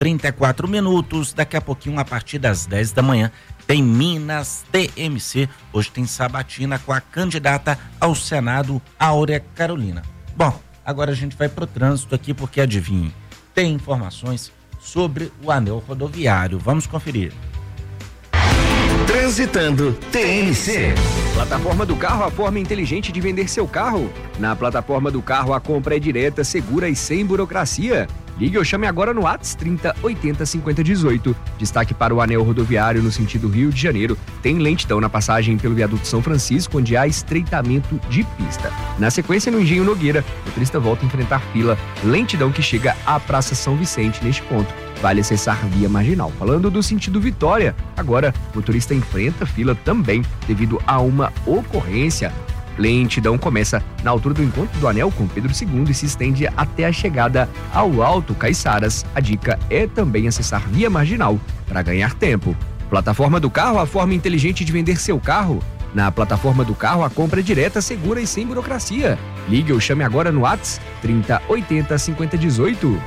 34 minutos. Daqui a pouquinho, a partir das 10 da manhã, tem Minas TMC. Hoje tem sabatina com a candidata ao Senado, Áurea Carolina. Bom, agora a gente vai pro trânsito aqui, porque adivinhe, tem informações sobre o anel rodoviário. Vamos conferir. Transitando TMC. Plataforma do Carro, a forma inteligente de vender seu carro. Na Plataforma do Carro, a compra é direta, segura e sem burocracia. Ligue ou chame agora no WhatsApp 30 80 50 18. Destaque para o anel rodoviário no sentido Rio de Janeiro. Tem lentidão na passagem pelo viaduto São Francisco, onde há estreitamento de pista. Na sequência, no Engenho Nogueira, o motorista volta a enfrentar fila. Lentidão que chega à Praça São Vicente neste ponto. Vale acessar via marginal. Falando do sentido Vitória, agora o motorista enfrenta fila também devido a uma ocorrência. Lentidão começa na altura do encontro do anel com Pedro II e se estende até a chegada ao Alto Caiçaras. A dica é também acessar via marginal para ganhar tempo. Plataforma do Carro, a forma inteligente de vender seu carro. Na Plataforma do Carro, a compra é direta, segura e sem burocracia. Ligue ou chame agora no WhatsApp 30 80 50 18.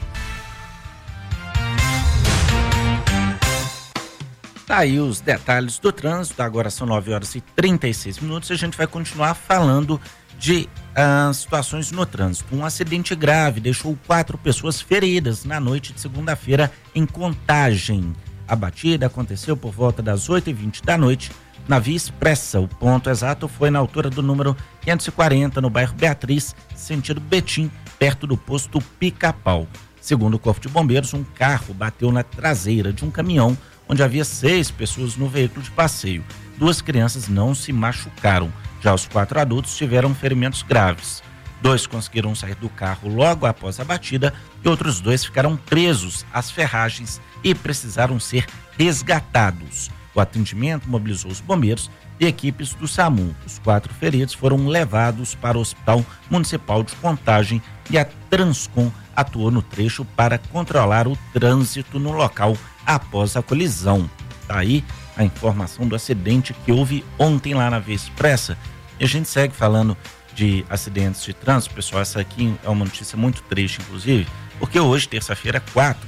Tá aí os detalhes do trânsito. Agora são 9 horas e 36 minutos. A gente vai continuar falando de situações no trânsito. Um acidente grave deixou 4 pessoas feridas na noite de segunda-feira em Contagem. A batida aconteceu por volta das 8h20 da noite na Via Expressa. O ponto exato foi na altura do número 540, no bairro Beatriz, sentido Betim, perto do posto Pica-Pau. Segundo o Corpo de Bombeiros, um carro bateu na traseira de um caminhão onde havia 6 pessoas no veículo de passeio. 2 crianças não se machucaram. Já os 4 adultos tiveram ferimentos graves. 2 conseguiram sair do carro logo após a batida e outros 2 ficaram presos às ferragens e precisaram ser resgatados. O atendimento mobilizou os bombeiros e equipes do SAMU. Os 4 feridos foram levados para o Hospital Municipal de Contagem e a Transcom atuou no trecho para controlar o trânsito no local após a colisão. Tá aí a informação do acidente que houve ontem lá na Via Expressa. E a gente segue falando de acidentes de trânsito, pessoal. Essa aqui é uma notícia muito triste, inclusive, porque hoje, terça-feira, 4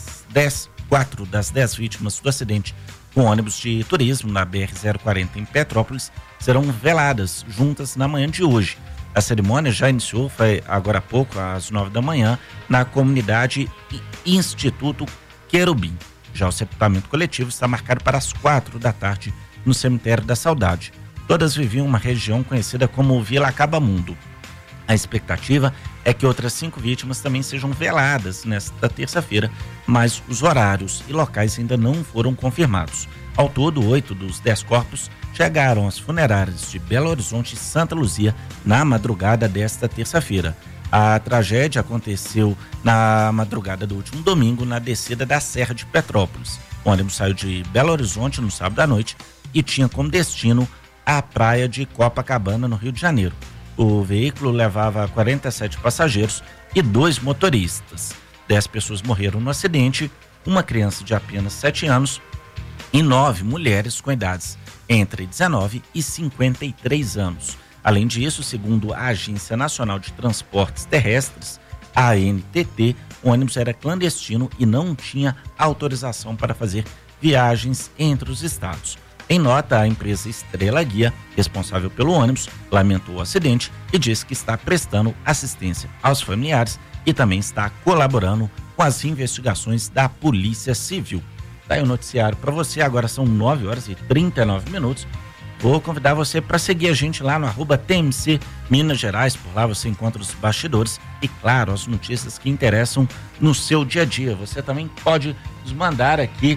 das 10 vítimas do acidente com ônibus de turismo na BR-040 em Petrópolis serão veladas juntas na manhã de hoje. A cerimônia já iniciou, foi agora há pouco, às 9 da manhã, na comunidade Instituto Querubim. Já o sepultamento coletivo está marcado para as 4 da tarde no Cemitério da Saudade. Todas viviam uma região conhecida como Vila Acabamundo. A expectativa é que outras 5 vítimas também sejam veladas nesta terça-feira, mas os horários e locais ainda não foram confirmados. Ao todo, 8 dos 10 corpos chegaram às funerárias de Belo Horizonte e Santa Luzia na madrugada desta terça-feira. A tragédia aconteceu na madrugada do último domingo, na descida da Serra de Petrópolis. O ônibus saiu de Belo Horizonte no sábado à noite e tinha como destino a praia de Copacabana, no Rio de Janeiro. O veículo levava 47 passageiros e 2 motoristas. 10 pessoas morreram no acidente, uma criança de apenas 7 anos e 9 mulheres com idades entre 19 e 53 anos. Além disso, segundo a Agência Nacional de Transportes Terrestres, a ANTT, o ônibus era clandestino e não tinha autorização para fazer viagens entre os estados. Em nota, a empresa Estrela Guia, responsável pelo ônibus, lamentou o acidente e disse que está prestando assistência aos familiares e também está colaborando com as investigações da Polícia Civil. Daí o noticiário para você, agora são 9 horas e 39 minutos. Vou convidar você para seguir a gente lá no @TMC Minas Gerais. Por lá você encontra os bastidores e, claro, as notícias que interessam no seu dia a dia. Você também pode nos mandar aqui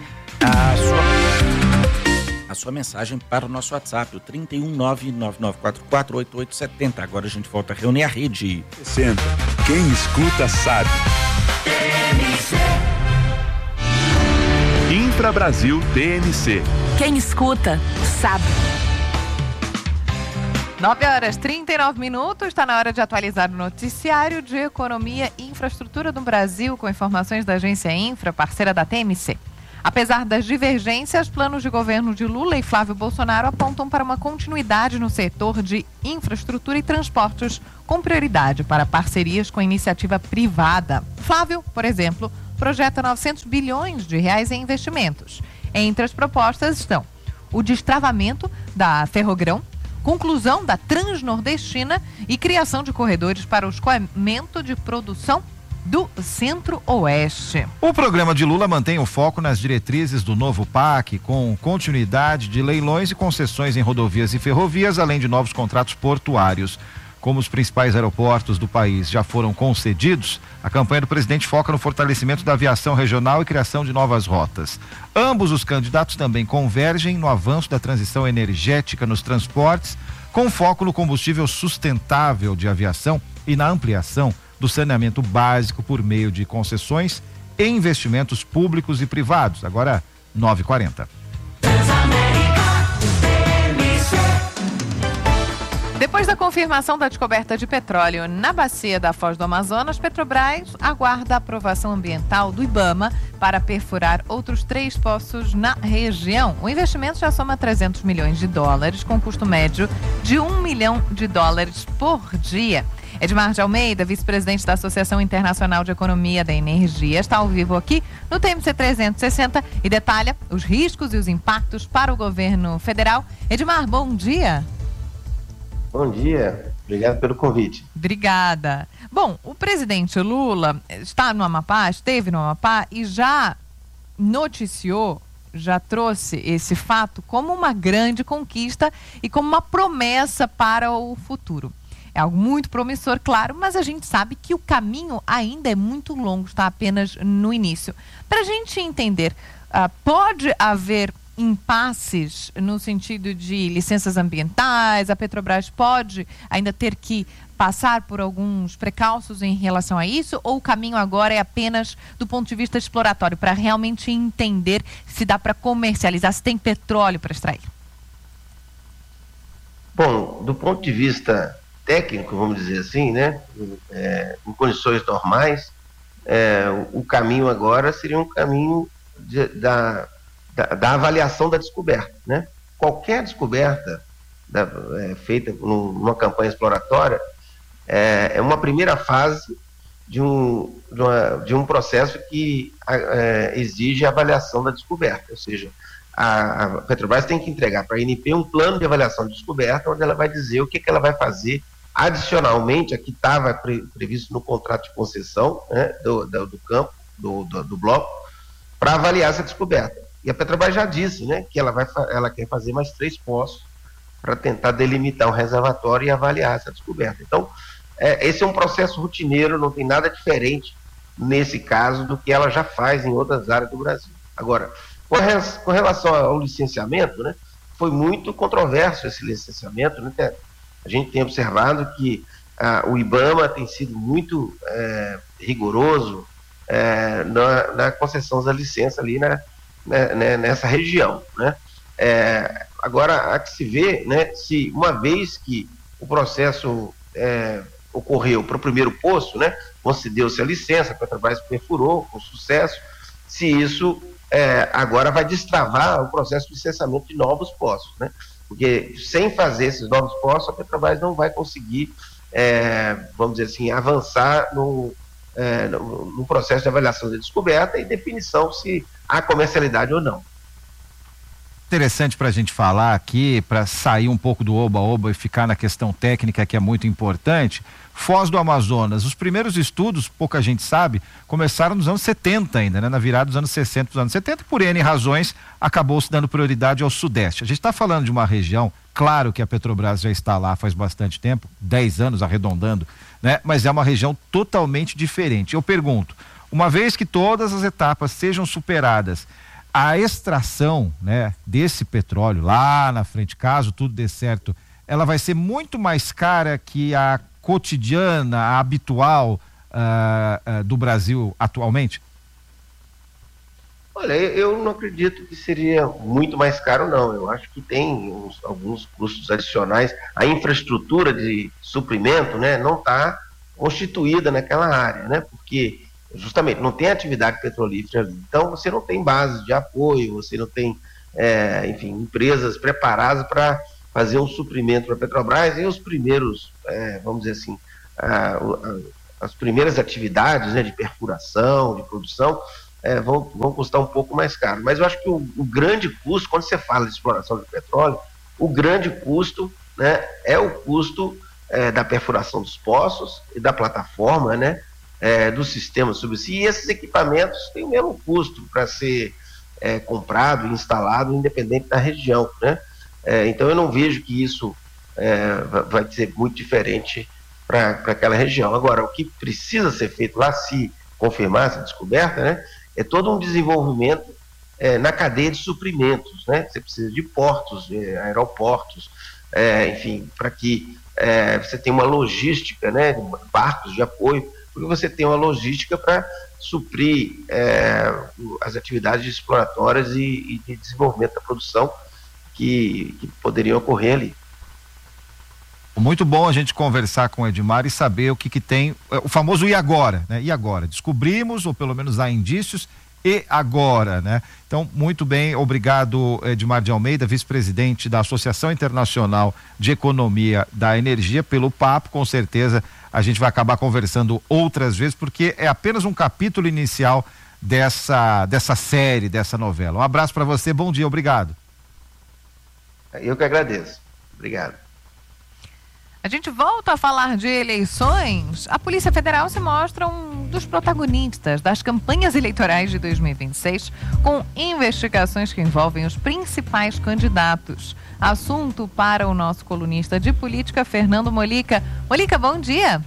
a sua mensagem para o nosso WhatsApp, o 31999448870. Agora a gente volta a reunir a rede. Quem escuta sabe. Infrabrasil TMC. Quem escuta sabe. 9 horas 39 minutos, está na hora de atualizar o noticiário de Economia e Infraestrutura do Brasil com informações da Agência Infra, parceira da TMC. Apesar das divergências, planos de governo de Lula e Flávio Bolsonaro apontam para uma continuidade no setor de infraestrutura e transportes, com prioridade para parcerias com iniciativa privada. Flávio, por exemplo, projeta 900 bilhões de reais em investimentos. Entre as propostas estão o destravamento da Ferrogrão, conclusão da Transnordestina e criação de corredores para o escoamento de produção do Centro-Oeste. O programa de Lula mantém o foco nas diretrizes do novo PAC, com continuidade de leilões e concessões em rodovias e ferrovias, além de novos contratos portuários. Como os principais aeroportos do país já foram concedidos, a campanha do presidente foca no fortalecimento da aviação regional e criação de novas rotas. Ambos os candidatos também convergem no avanço da transição energética nos transportes, com foco no combustível sustentável de aviação e na ampliação do saneamento básico por meio de concessões e investimentos públicos e privados. Agora, 9h40. Depois da confirmação da descoberta de petróleo na bacia da Foz do Amazonas, Petrobras aguarda a aprovação ambiental do IBAMA para perfurar outros 3 poços na região. O investimento já soma 300 milhões de dólares, com custo médio de $1 milhão por dia. Edmar de Almeida, vice-presidente da Associação Internacional de Economia da Energia, está ao vivo aqui no TMC 360 e detalha os riscos e os impactos para o governo federal. Edmar, bom dia. Bom dia, obrigado pelo convite. Obrigada. Bom, o presidente Lula esteve no Amapá e já noticiou, já trouxe esse fato como uma grande conquista e como uma promessa para o futuro. É algo muito promissor, claro, mas a gente sabe que o caminho ainda é muito longo, está apenas no início. Para a gente entender, pode haver impasses no sentido de licenças ambientais, a Petrobras pode ainda ter que passar por alguns precalços em relação a isso, ou o caminho agora é apenas do ponto de vista exploratório, para realmente entender se dá para comercializar, se tem petróleo para extrair? Bom, do ponto de vista técnico, vamos dizer assim, né, em condições normais, o caminho agora seria um caminho da avaliação da descoberta, né? Qualquer descoberta feita numa campanha exploratória é uma primeira fase de um processo que exige a avaliação da descoberta, ou seja, a Petrobras tem que entregar para a ANP um plano de avaliação de descoberta, onde ela vai dizer o que ela vai fazer adicionalmente a que estava previsto no contrato de concessão, né, do campo, do bloco, para avaliar essa descoberta. E a Petrobras já disse, né, que ela quer fazer mais 3 poços para tentar delimitar um reservatório e avaliar essa descoberta. Então, esse é um processo rotineiro, não tem nada diferente nesse caso do que ela já faz em outras áreas do Brasil. Agora, com relação ao licenciamento, né, foi muito controverso esse licenciamento, né? A gente tem observado que o IBAMA tem sido muito rigoroso na concessão da licença ali nessa região, né? Agora, há que se ver, né, se uma vez que o processo ocorreu para o primeiro poço, né, concedeu-se a licença, a Petrobras perfurou com sucesso, se isso agora vai destravar o processo de licenciamento de novos poços, né? Porque sem fazer esses novos poços, a Petrobras não vai conseguir, vamos dizer assim, avançar no processo de avaliação da descoberta e definição se há comercialidade ou não. Interessante para a gente falar aqui, para sair um pouco do oba-oba e ficar na questão técnica, que é muito importante. Foz do Amazonas, os primeiros estudos, pouca gente sabe, começaram nos anos 70 ainda, né? Na virada dos anos 60 dos anos 70, por N razões, acabou se dando prioridade ao Sudeste. A gente está falando de uma região, claro que a Petrobras já está lá faz bastante tempo, 10 anos arredondando, né? Mas é uma região totalmente diferente. Eu pergunto, uma vez que todas as etapas sejam superadas, a extração, né, desse petróleo lá na frente, caso tudo dê certo, ela vai ser muito mais cara que a cotidiana, a habitual do Brasil atualmente? Olha, eu não acredito que seria muito mais caro, não. Eu acho que tem alguns custos adicionais. A infraestrutura de suprimento, né, não está constituída naquela área, né, porque justamente não tem atividade petrolífera ali. Então você não tem base de apoio, você não tem, enfim, empresas preparadas para fazer um suprimento para a Petrobras, e os primeiros, vamos dizer assim, as primeiras atividades, né, de perfuração, de produção, vão custar um pouco mais caro. Mas eu acho que o grande custo, quando você fala de exploração de petróleo, o grande custo, né, é o custo da perfuração dos poços e da plataforma, né, do sistema subsídio. E esses equipamentos têm o mesmo custo para ser comprado e instalado, independente da região, né? Então eu não vejo que isso vai ser muito diferente para aquela região. Agora, o que precisa ser feito lá, se confirmar essa descoberta, né, é todo um desenvolvimento na cadeia de suprimentos, né? Você precisa de portos, aeroportos, enfim, para que você tenha uma logística, né, barcos de apoio, porque você tem uma logística para suprir as atividades exploratórias e de desenvolvimento da produção que poderiam ocorrer ali. Muito bom a gente conversar com o Edmar e saber o que tem, o famoso e agora, né? E agora? Descobrimos, ou pelo menos há indícios, e agora, né? Então, muito bem, obrigado, Edmar de Almeida, vice-presidente da Associação Internacional de Economia da Energia, pelo papo. Com certeza a gente vai acabar conversando outras vezes, porque é apenas um capítulo inicial dessa série, dessa novela. Um abraço para você, bom dia, obrigado. Eu que agradeço. Obrigado. A gente volta a falar de eleições. A Polícia Federal se mostra um dos protagonistas das campanhas eleitorais de 2026, com investigações que envolvem os principais candidatos. Assunto para o nosso colunista de política, Fernando Molica. Molica, bom dia.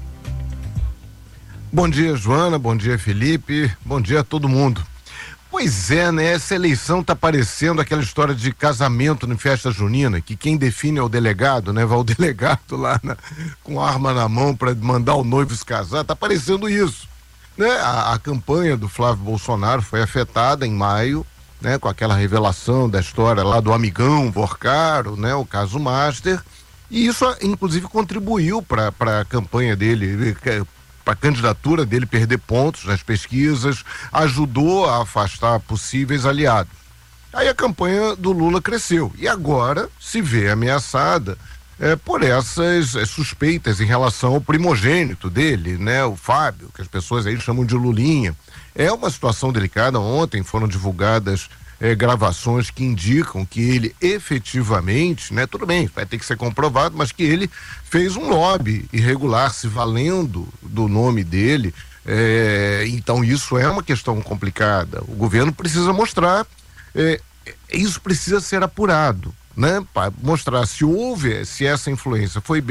Bom dia, Joana. Bom dia, Felipe. Bom dia a todo mundo. Pois é, né? Essa eleição tá parecendo aquela história de casamento em festa junina, que quem define é o delegado, né? Vai o delegado lá com a arma na mão para mandar o noivo se casar. Tá parecendo isso, né? A campanha do Flávio Bolsonaro foi afetada em maio, né? Com aquela revelação da história lá do amigão Vorcaro, né? O caso Master, e isso inclusive contribuiu para a campanha dele, a candidatura dele perder pontos nas pesquisas, ajudou a afastar possíveis aliados. Aí a campanha do Lula cresceu e agora se vê ameaçada por essas suspeitas em relação ao primogênito dele, né, o Fábio, que as pessoas aí chamam de Lulinha. É uma situação delicada. Ontem foram divulgadas gravações que indicam que ele efetivamente, né, tudo bem, vai ter que ser comprovado, mas que ele fez um lobby irregular se valendo do nome dele. Então isso é uma questão complicada. O governo precisa mostrar, isso precisa ser apurado, né, para mostrar se essa influência foi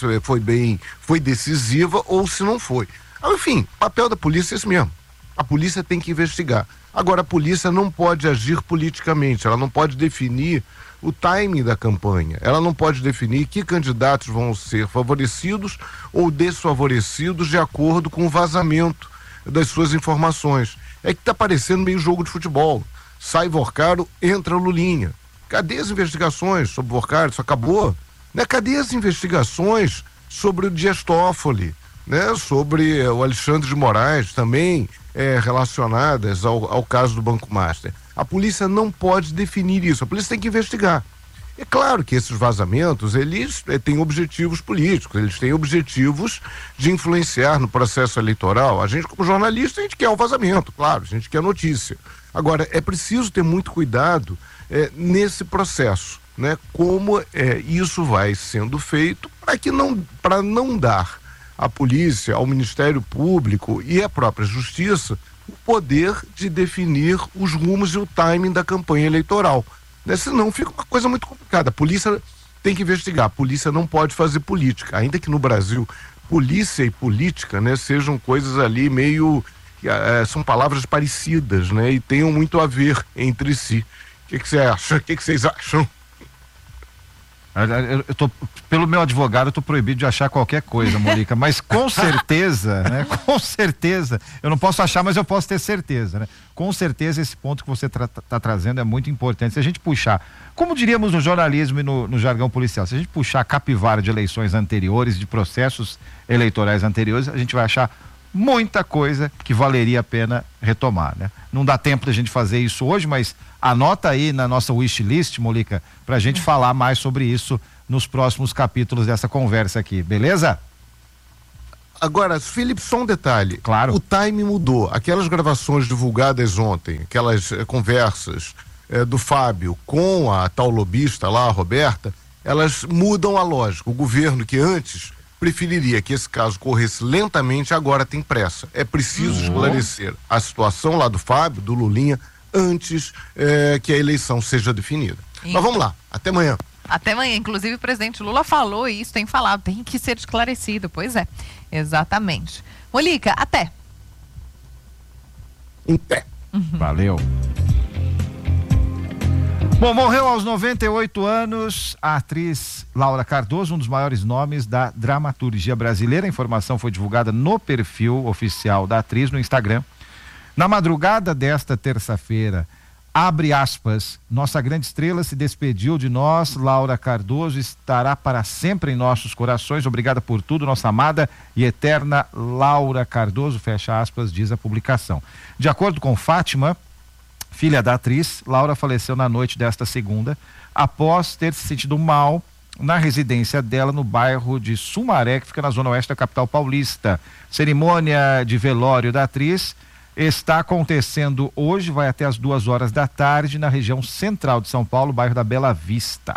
decisiva ou se não foi. Enfim, o papel da polícia é esse mesmo. A polícia tem que investigar. Agora, a polícia não pode agir politicamente, ela não pode definir o timing da campanha, ela não pode definir que candidatos vão ser favorecidos ou desfavorecidos de acordo com o vazamento das suas informações. É que está parecendo meio jogo de futebol. Sai Vorcaro, entra Lulinha. Cadê as investigações sobre Vorcaro? Isso acabou? Né? Cadê as investigações sobre o Dias Toffoli, né? Sobre o Alexandre de Moraes, também relacionadas ao caso do Banco Master? A polícia não pode definir isso, a polícia tem que investigar. É claro que esses vazamentos, eles têm objetivos políticos, eles têm objetivos de influenciar no processo eleitoral. A gente, como jornalista, a gente quer o vazamento, claro, a gente quer notícia. Agora, é preciso ter muito cuidado nesse processo, né? Como isso vai sendo feito para não dar à polícia, ao Ministério Público e à própria Justiça o poder de definir os rumos e o timing da campanha eleitoral, né? Senão fica uma coisa muito complicada. A polícia tem que investigar, a polícia não pode fazer política, ainda que no Brasil polícia e política, né, sejam coisas ali meio, são palavras parecidas, né, e tenham muito a ver entre si. O que você acha? O que vocês acham? Pelo meu advogado, eu tô proibido de achar qualquer coisa, Molica, mas com certeza, né? Com certeza, eu não posso achar, mas eu posso ter certeza, né? Com certeza esse ponto que você tá trazendo é muito importante. Se a gente puxar, como diríamos no jornalismo e no jargão policial, se a gente puxar a capivara de eleições anteriores, de processos eleitorais anteriores, a gente vai achar muita coisa que valeria a pena retomar, né? Não dá tempo da gente fazer isso hoje, mas anota aí na nossa wishlist, Molica, pra gente falar mais sobre isso nos próximos capítulos dessa conversa aqui, beleza? Agora, Felipe, só um detalhe. Claro. O time mudou. Aquelas gravações divulgadas ontem, aquelas conversas do Fábio com a tal lobista lá, a Roberta, elas mudam a lógica. O governo que antes preferiria que esse caso corresse lentamente, agora tem pressa. É preciso esclarecer a situação lá do Fábio, do Lulinha, antes que a eleição seja definida. Mas vamos lá, até amanhã. Até amanhã. Inclusive, o presidente Lula falou isso, tem falado, tem que ser esclarecido. Pois é, exatamente. Molica, até. Até. Valeu. Bom, morreu aos 98 anos a atriz Laura Cardoso, um dos maiores nomes da dramaturgia brasileira. A informação foi divulgada no perfil oficial da atriz no Instagram. Na madrugada desta terça-feira, abre aspas, nossa grande estrela se despediu de nós, Laura Cardoso estará para sempre em nossos corações, obrigada por tudo, nossa amada e eterna Laura Cardoso, fecha aspas, diz a publicação. De acordo com Fátima, filha da atriz, Laura faleceu na noite desta segunda, após ter se sentido mal na residência dela no bairro de Sumaré, que fica na zona oeste da capital paulista. Cerimônia de velório da atriz está acontecendo hoje, vai até as 2h da tarde, na região central de São Paulo, bairro da Bela Vista.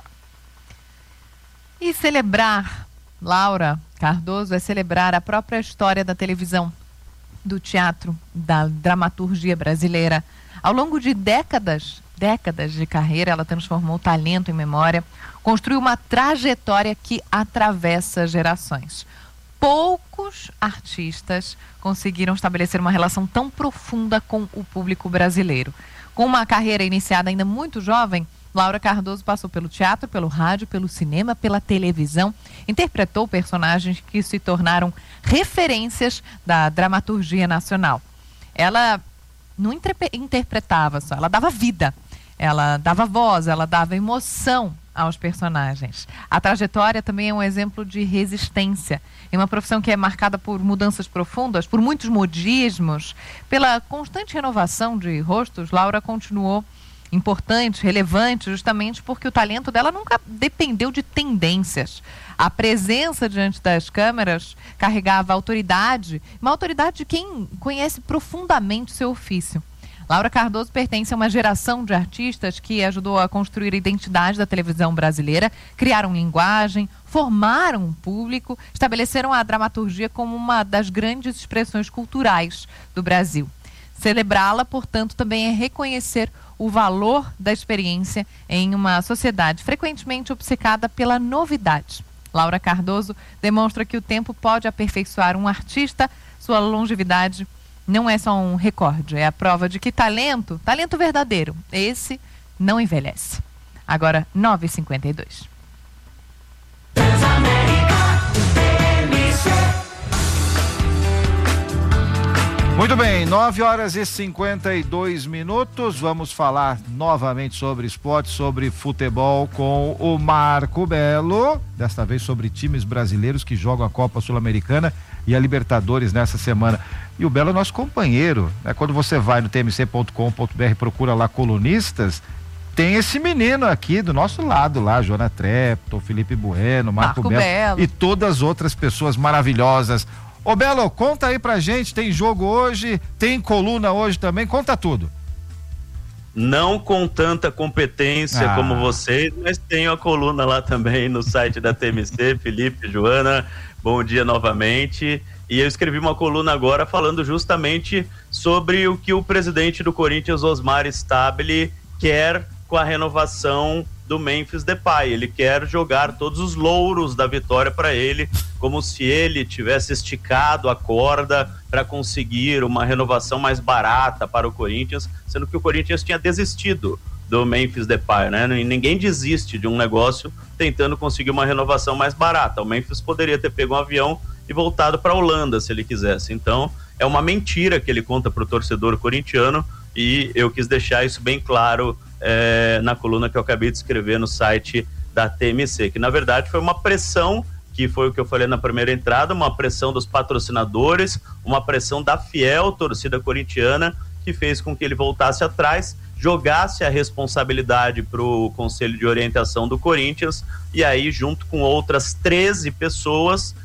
E celebrar Laura Cardoso é celebrar a própria história da televisão, do teatro, da dramaturgia brasileira. Ao longo de décadas de carreira, ela transformou talento em memória, construiu uma trajetória que atravessa gerações. Poucos artistas conseguiram estabelecer uma relação tão profunda com o público brasileiro. Com uma carreira iniciada ainda muito jovem, Laura Cardoso passou pelo teatro, pelo rádio, pelo cinema, pela televisão, interpretou personagens que se tornaram referências da dramaturgia nacional. Ela não interpretava só, ela dava vida, ela dava voz, ela dava emoção aos personagens. A trajetória também é um exemplo de resistência. Em uma profissão que é marcada por mudanças profundas, por muitos modismos, pela constante renovação de rostos, Laura continuou importante, relevante, justamente porque o talento dela nunca dependeu de tendências. A presença diante das câmeras carregava autoridade, uma autoridade de quem conhece profundamente o seu ofício. Laura Cardoso pertence a uma geração de artistas que ajudou a construir a identidade da televisão brasileira, criaram linguagem, formaram um público, estabeleceram a dramaturgia como uma das grandes expressões culturais do Brasil. Celebrá-la, portanto, também é reconhecer o valor da experiência em uma sociedade frequentemente obcecada pela novidade. Laura Cardoso demonstra que o tempo pode aperfeiçoar um artista, sua longevidade não é só um recorde, é a prova de que talento verdadeiro, esse não envelhece. Agora, 9h52. Muito bem, 9h52. Vamos falar novamente sobre esporte, sobre futebol com o Marco Belo, desta vez sobre times brasileiros que jogam a Copa Sul-Americana e a Libertadores nessa semana. E o Belo é nosso companheiro, né? Quando você vai no tmc.com.br, procura lá colunistas, tem esse menino aqui do nosso lado lá, Joana Trepton, Felipe Bueno, Marco Belo e todas as outras pessoas maravilhosas. Ô Belo, conta aí pra gente, tem jogo hoje, tem coluna hoje também, conta tudo. Não com tanta competência como vocês, mas tenho a coluna lá também no site da TMC, Felipe, Joana, bom dia novamente. E eu escrevi uma coluna agora falando justamente sobre o que o presidente do Corinthians, Osmar Stabile, quer com a renovação do Memphis Depay. Ele quer jogar todos os louros da vitória para ele, como se ele tivesse esticado a corda para conseguir uma renovação mais barata para o Corinthians, sendo que o Corinthians tinha desistido do Memphis Depay, né? Ninguém desiste de um negócio tentando conseguir uma renovação mais barata. O Memphis poderia ter pego um avião e voltado para a Holanda se ele quisesse. Então é uma mentira que ele conta para o torcedor corintiano, e eu quis deixar isso bem claro na coluna que eu acabei de escrever no site da TMC, que na verdade foi uma pressão, que foi o que eu falei na primeira entrada, uma pressão dos patrocinadores, uma pressão da fiel torcida corintiana, que fez com que ele voltasse atrás, jogasse a responsabilidade para o Conselho de Orientação do Corinthians, e aí junto com outras 13 pessoas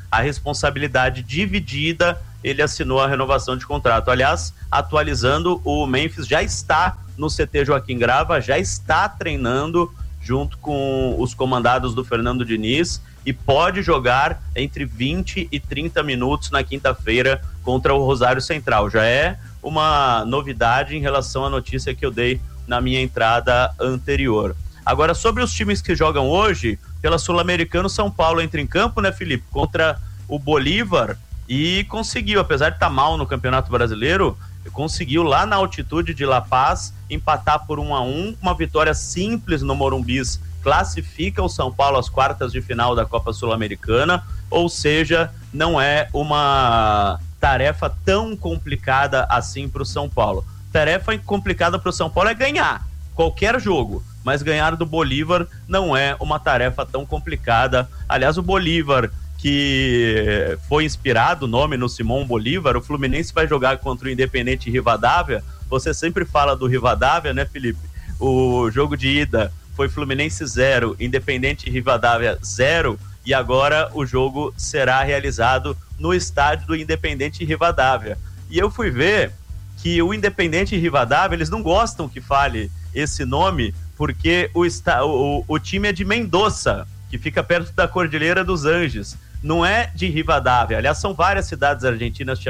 a responsabilidade dividida, ele assinou a renovação de contrato. Aliás, atualizando, o Memphis já está no CT Joaquim Grava, já está treinando junto com os comandados do Fernando Diniz e pode jogar entre 20 e 30 minutos na quinta-feira contra o Rosário Central. Já é uma novidade em relação à notícia que eu dei na minha entrada anterior. Agora, sobre os times que jogam hoje, pela Sul-Americana, São Paulo entra em campo, né, Felipe? Contra o Bolívar e conseguiu, apesar de estar mal no Campeonato Brasileiro, conseguiu lá na altitude de La Paz empatar por 1-1, uma vitória simples no Morumbis, classifica o São Paulo às quartas de final da Copa Sul-Americana, ou seja, não é uma tarefa tão complicada assim para o São Paulo. Tarefa complicada para o São Paulo é ganhar qualquer jogo, mas ganhar do Bolívar não é uma tarefa tão complicada. Aliás, o Bolívar, que foi inspirado o nome no Simão Bolívar, o Fluminense vai jogar contra o Independente Rivadavia. Você sempre fala do Rivadavia, né, Felipe? O jogo de ida foi Fluminense 0, Independente Rivadavia 0, e agora o jogo será realizado no estádio do Independente Rivadavia. E eu fui ver que o Independente Rivadavia, eles não gostam que fale esse nome, porque o time é de Mendoza, que fica perto da Cordilheira dos Andes, não é de Rivadavia. Aliás, são várias cidades argentinas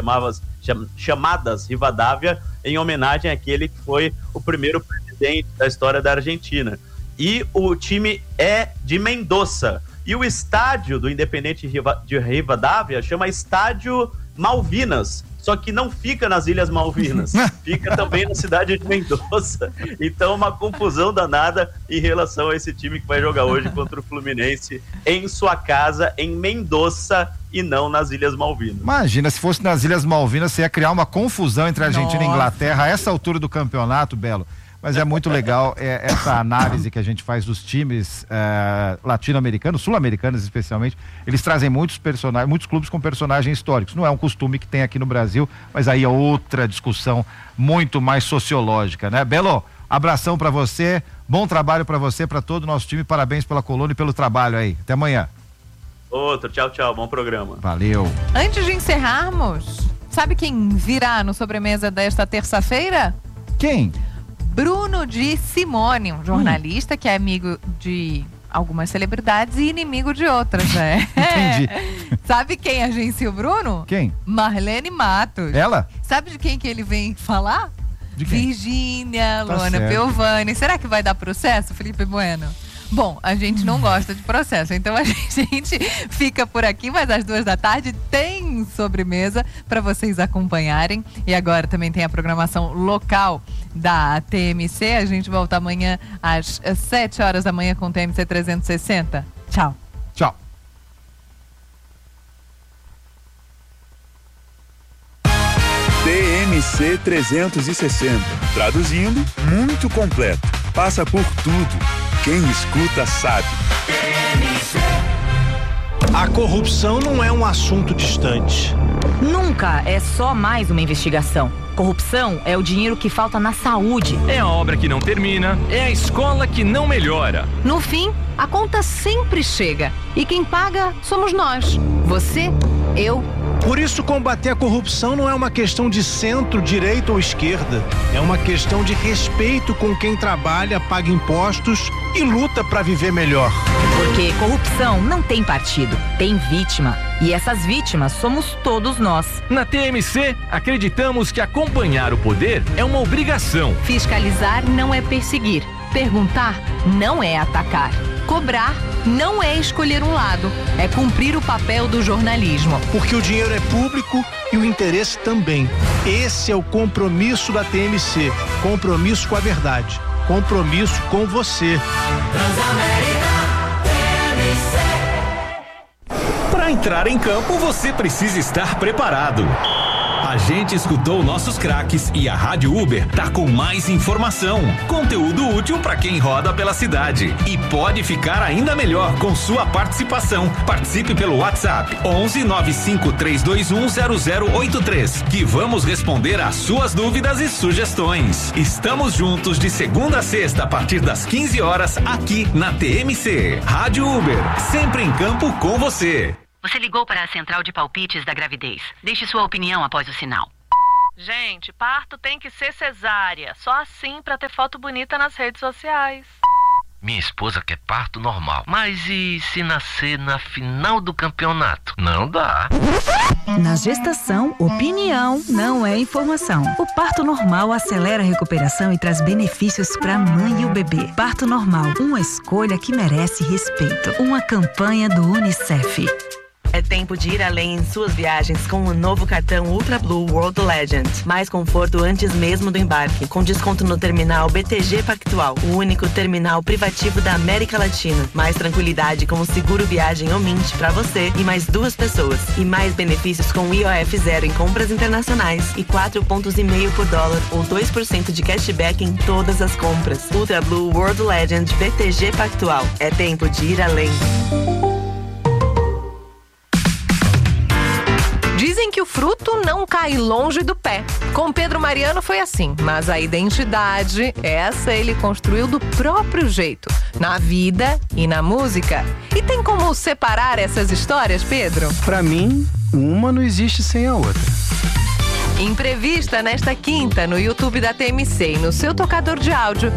chamadas Rivadavia, em homenagem àquele que foi o primeiro presidente da história da Argentina. E o time é de Mendoza. E o estádio do Independente de Rivadavia chama Estádio Malvinas, só que não fica nas Ilhas Malvinas, fica também na cidade de Mendoza. Então, uma confusão danada em relação a esse time que vai jogar hoje contra o Fluminense em sua casa, em Mendoza, e não nas Ilhas Malvinas. Imagina, se fosse nas Ilhas Malvinas, você ia criar uma confusão entre a Argentina e a Inglaterra a essa altura do campeonato, Belo. Mas é muito legal essa análise que a gente faz dos times latino-americanos, sul-americanos especialmente. Eles trazem muitos clubes com personagens históricos. Não é um costume que tem aqui no Brasil, mas aí é outra discussão muito mais sociológica, né? Belo, abração pra você, bom trabalho pra você, pra todo o nosso time, parabéns pela coluna e pelo trabalho aí. Até amanhã. Outro, tchau, bom programa. Valeu. Antes de encerrarmos, sabe quem virá no sobremesa desta terça-feira? Quem? Bruno de Simone, um jornalista que é amigo de algumas celebridades e inimigo de outras, né? Entendi. Sabe quem agencia o Bruno? Quem? Marlene Matos. Ela? Sabe de quem que ele vem falar? De quem? Virgínia, Tá Luana certo. Piovani. Será que vai dar processo, Felipe Bueno? Bom, a gente não gosta de processo, então a gente fica por aqui, mas às 2h tem sobremesa para vocês acompanharem. E agora também tem a programação local da TMC. A gente volta amanhã às 7h da manhã com o TMC 360. Tchau. Tchau. TMC 360. Traduzindo, muito completo. Passa por tudo. Quem escuta sabe. A corrupção não é um assunto distante. Nunca é só mais uma investigação. Corrupção é o dinheiro que falta na saúde. É a obra que não termina, é a escola que não melhora. No fim, a conta sempre chega. E quem paga somos nós. Você, eu. Por isso, combater a corrupção não é uma questão de centro, direita ou esquerda. É uma questão de respeito com quem trabalha, paga impostos e luta para viver melhor. Porque corrupção não tem partido, tem vítima. E essas vítimas somos todos nós. Na TMC, acreditamos que acompanhar o poder é uma obrigação. Fiscalizar não é perseguir. Perguntar não é atacar. Cobrar não é escolher um lado. É cumprir o papel do jornalismo. Porque o dinheiro é público e o interesse também. Esse é o compromisso da TMC. Compromisso com a verdade. Compromisso com você. Para entrar em campo, você precisa estar preparado. A gente escutou nossos craques e a Rádio Uber tá com mais informação, conteúdo útil para quem roda pela cidade. E pode ficar ainda melhor com sua participação. Participe pelo WhatsApp 11 95 321 0083, que vamos responder às suas dúvidas e sugestões. Estamos juntos de segunda a sexta a partir das 15 horas aqui na TMC. Rádio Uber, sempre em campo com você. Você ligou para a central de palpites da gravidez. Deixe sua opinião após o sinal. Gente, parto tem que ser cesárea. Só assim pra ter foto bonita nas redes sociais. Minha esposa quer parto normal. Mas e se nascer na final do campeonato? Não dá. Na gestação, opinião não é informação. O parto normal acelera a recuperação e traz benefícios para a mãe e o bebê. Parto normal, uma escolha que merece respeito. Uma campanha do UNICEF. É tempo de ir além em suas viagens com o novo cartão Ultra Blue World Legend. Mais conforto antes mesmo do embarque, com desconto no terminal BTG Pactual, o único terminal privativo da América Latina. Mais tranquilidade com o seguro viagem Omint para você e mais 2 pessoas. E mais benefícios com IOF zero em compras internacionais e 4,5 pontos por dólar ou 2% de cashback em todas as compras. Ultra Blue World Legend BTG Pactual. É tempo de ir além. Dizem que o fruto não cai longe do pé. Com Pedro Mariano foi assim, mas a identidade, essa ele construiu do próprio jeito, na vida e na música. E tem como separar essas histórias, Pedro? Pra mim, uma não existe sem a outra. Entrevista nesta quinta no YouTube da TMC e no seu tocador de áudio